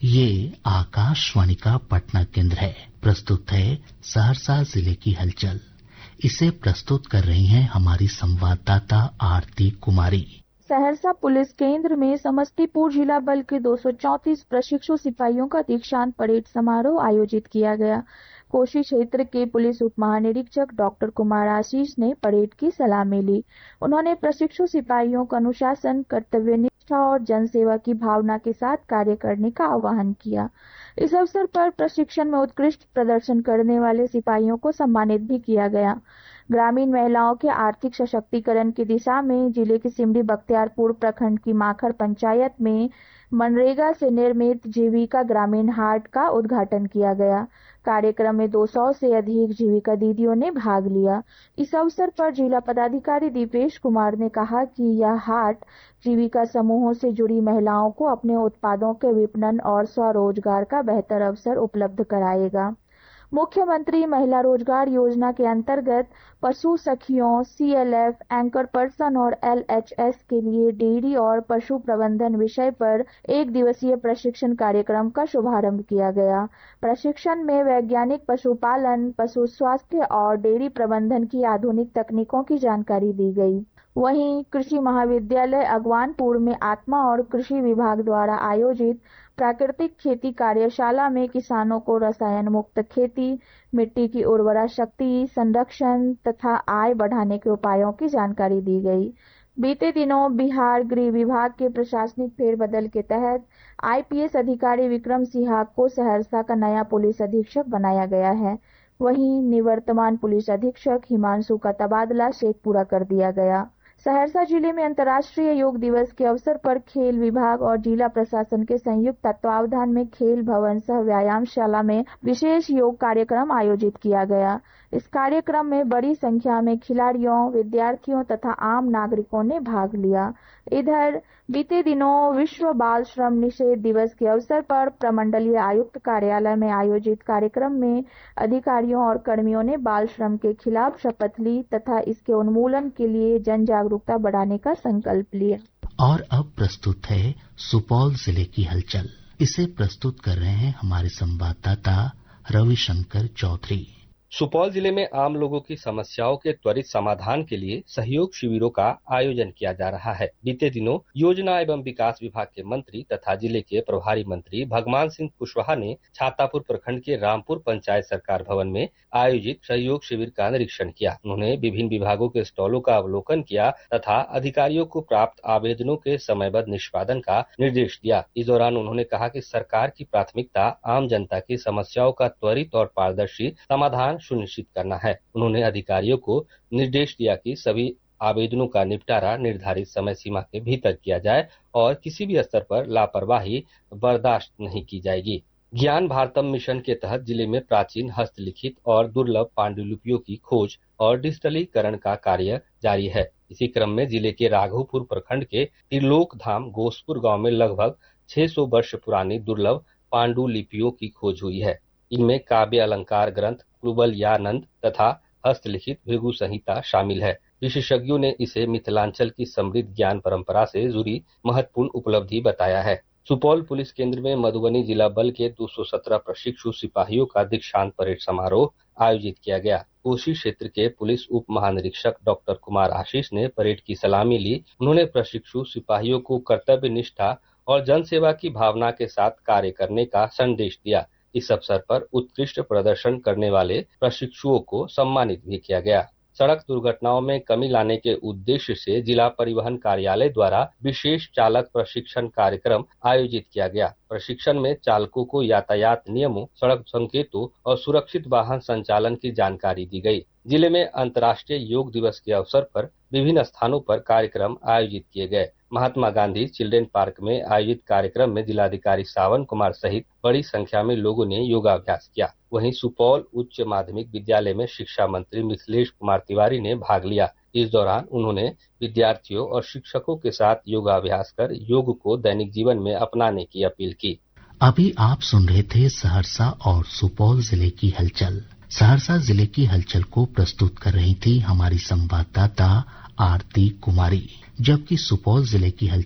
ये आकाशवाणी का पटना केंद्र है। प्रस्तुत है सहरसा जिले की हलचल। इसे प्रस्तुत कर रही हैं हमारी संवाददाता आरती कुमारी। सहरसा पुलिस केंद्र में समस्तीपुर जिला बल के 234 प्रशिक्षु सिपाहियों का दीक्षांत परेड समारोह आयोजित किया गया। कोसी क्षेत्र के पुलिस उप महानिरीक्षक डॉक्टर कुमार आशीष ने परेड की सलामी ली। उन्होंने प्रशिक्षु सिपाहियों को अनुशासन, कर्तव्यनिष्ठा और जनसेवा की भावना के साथ कार्य करने का आह्वान किया। इस अवसर पर प्रशिक्षण में उत्कृष्ट प्रदर्शन करने वाले सिपाहियों को सम्मानित भी किया गया। ग्रामीण महिलाओं के आर्थिक सशक्तिकरण की दिशा में जिले के सिमरी बख्तियारपुर प्रखंड की माखर पंचायत में मनरेगा से निर्मित जीविका ग्रामीण हाट का उद्घाटन किया गया। कार्यक्रम में 200 से अधिक जीविका दीदियों ने भाग लिया। इस अवसर पर जिला पदाधिकारी दीपेश कुमार ने कहा कि यह हाट जीविका समूहों से जुड़ी महिलाओं को अपने उत्पादों के विपणन और स्वरोजगार का बेहतर अवसर उपलब्ध कराएगा। मुख्यमंत्री महिला रोजगार योजना के अंतर्गत पशु सखियों, सीएलएफ, एंकर पर्सन और एलएचएस के लिए डेयरी और पशु प्रबंधन विषय पर 1 दिवसीय प्रशिक्षण कार्यक्रम का शुभारंभ किया गया। प्रशिक्षण में वैज्ञानिक पशुपालन, पशु स्वास्थ्य और डेयरी प्रबंधन की आधुनिक तकनीकों की जानकारी दी गई। वहीं कृषि महाविद्यालय अगवानपुर में आत्मा और कृषि विभाग द्वारा आयोजित प्राकृतिक खेती कार्यशाला में किसानों को रसायन मुक्त खेती, मिट्टी की उर्वरा शक्ति संरक्षण तथा आय बढ़ाने के उपायों की जानकारी दी गई। बीते दिनों बिहार गृह विभाग के प्रशासनिक फेरबदल के तहत आईपीएस अधिकारी विक्रम सिंह को सहरसा का नया पुलिस अधीक्षक बनाया गया है। वहीं निवर्तमान पुलिस अधीक्षक हिमांशु का तबादला शेखपुरा कर दिया गया। सहरसा जिले में अंतर्राष्ट्रीय योग दिवस के अवसर पर खेल विभाग और जिला प्रशासन के संयुक्त तत्वावधान में खेल भवन सह व्यायामशाला में विशेष योग कार्यक्रम आयोजित किया गया। इस कार्यक्रम में बड़ी संख्या में खिलाड़ियों, विद्यार्थियों तथा आम नागरिकों ने भाग लिया। इधर बीते दिनों विश्व बाल श्रम निषेध दिवस के अवसर पर प्रमंडलीय आयुक्त कार्यालय में आयोजित कार्यक्रम में अधिकारियों और कर्मियों ने बाल श्रम के खिलाफ शपथ ली तथा इसके उन्मूलन के लिए जन जागरूकता बढ़ाने का संकल्प लिया। और अब प्रस्तुत है सुपौल जिले की हलचल। इसे प्रस्तुत कर रहे हैं हमारे संवाददाता रविशंकर चौधरी। सुपौल जिले में आम लोगों की समस्याओं के त्वरित समाधान के लिए सहयोग शिविरों का आयोजन किया जा रहा है। बीते दिनों योजना एवं विकास विभाग के मंत्री तथा जिले के प्रभारी मंत्री भगवान सिंह कुशवाहा ने छातापुर प्रखंड के रामपुर पंचायत सरकार भवन में आयोजित सहयोग शिविर का निरीक्षण किया। उन्होंने विभिन्न विभागों के स्टॉलों का अवलोकन किया तथा अधिकारियों को प्राप्त आवेदनों के समयबद्ध निष्पादन का निर्देश दिया। इस दौरान उन्होंने कहा कि सरकार की प्राथमिकता आम जनता की समस्याओं का त्वरित और पारदर्शी समाधान सुनिश्चित करना है। उन्होंने अधिकारियों को निर्देश दिया कि सभी आवेदनों का निपटारा निर्धारित समय सीमा के भीतर किया जाए और किसी भी स्तर पर लापरवाही बर्दाश्त नहीं की जाएगी। ज्ञान भारतम मिशन के तहत जिले में प्राचीन हस्तलिखित और दुर्लभ पांडुलिपियों की खोज और डिजिटलीकरण का कार्य जारी है। इसी क्रम में जिले के राघोपुर प्रखंड के त्रिलोक धाम गोसपुर गांव में लगभग 600 वर्ष पुरानी दुर्लभ पांडुलिपियों की खोज हुई है। इनमें काव्य अलंकार ग्रंथ कुबलयानंद तथा हस्तलिखित भृगु संहिता शामिल है। विशेषज्ञों ने इसे मिथिलांचल की समृद्ध ज्ञान परंपरा से जुड़ी महत्वपूर्ण उपलब्धि बताया है। सुपौल पुलिस केंद्र में मधुबनी जिला बल के 217 प्रशिक्षु सिपाहियों का दीक्षांत परेड समारोह आयोजित किया गया। कोसी क्षेत्र के पुलिस उप महानिरीक्षक डॉक्टर कुमार आशीष ने परेड की सलामी ली। उन्होंने प्रशिक्षु सिपाहियों को कर्तव्य निष्ठा और जनसेवा की भावना के साथ कार्य करने का संदेश दिया। इस अवसर पर उत्कृष्ट प्रदर्शन करने वाले प्रशिक्षुओं को सम्मानित भी किया गया। सड़क दुर्घटनाओं में कमी लाने के उद्देश्य से जिला परिवहन कार्यालय द्वारा विशेष चालक प्रशिक्षण कार्यक्रम आयोजित किया गया। प्रशिक्षण में चालकों को यातायात नियमों, सड़क संकेतों और सुरक्षित वाहन संचालन की जानकारी दी गई। जिले में अंतर्राष्ट्रीय योग दिवस के अवसर पर विभिन्न स्थानों पर कार्यक्रम आयोजित किए गए। महात्मा गांधी चिल्ड्रेन पार्क में आयोजित कार्यक्रम में जिलाधिकारी सावन कुमार सहित बड़ी संख्या में लोगों ने योगाभ्यास किया। वहीं सुपौल उच्च माध्यमिक विद्यालय में शिक्षा मंत्री मिथिलेश कुमार तिवारी ने भाग लिया। इस दौरान उन्होंने विद्यार्थियों और शिक्षकों के साथ योगाभ्यास कर योग को दैनिक जीवन में अपनाने की अपील की। अभी आप सुन रहे थे सहरसा और सुपौल जिले की हलचल। सहरसा जिले की हलचल को प्रस्तुत कर रही थी हमारी संवाददाता आरती कुमारी, जबकि सुपौल जिले की हलचल